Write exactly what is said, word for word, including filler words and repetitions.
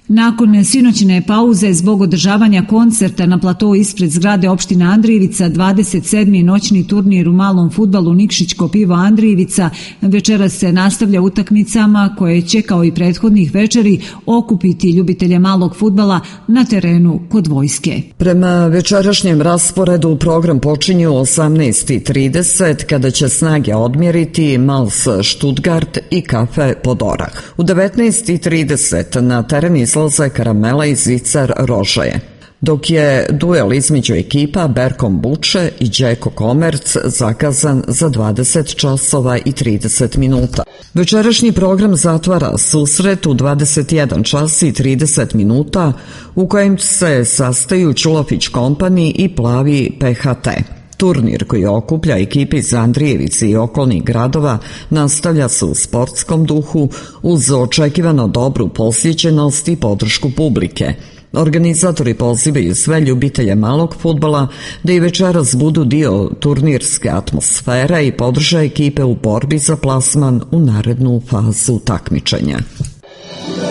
Nakon sinoćne pauze zbog održavanja koncerta na platou ispred zgrade opštine Andrijevica, dvadeset sedmi noćni turnir u malom fudbalu Nikšićko pivo Andrijevica večeras se nastavlja utakmicama koje će kao i prethodnih večeri okupiti ljubitelje malog fudbala na terenu kod Vojske. Prema večerašnjem rasporedu program počinje u osamnaest i trideset kada će snage odmjeriti Mals Stuttgart i Kafe Podorah. U devetnaest i trideset na teren izlaze Karamela i Zicar Rožaje, dok je duel između ekipa Berkom Buče i Đeko Komerc zakazan za dvadeset časova i trideset minuta. Večerašnji program zatvara susret u dvadeset jedan čas i trideset minuta u kojem se sastaju Čulafić Kompani i Plavi P H T. Turnir koji okuplja ekipe iz Andrijevice i okolnih gradova nastavlja se u sportskom duhu uz očekivano dobru posjećenost i podršku publike. Organizatori pozivaju sve ljubitelje malog fudbala da i večeras budu dio turnirske atmosfere i podrže ekipe u borbi za plasman u narednu fazu takmičenja.